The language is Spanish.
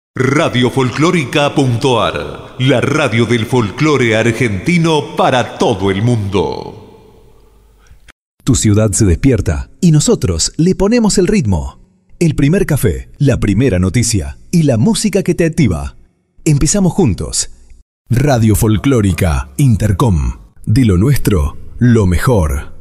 Radiofolclórica.ar, la radio del folclore argentino para todo el mundo. Tu ciudad se despierta y nosotros le ponemos el ritmo. El primer café, la primera noticia y la música que te activa. Empezamos juntos. Radio Folclórica Intercom. De lo nuestro, lo mejor.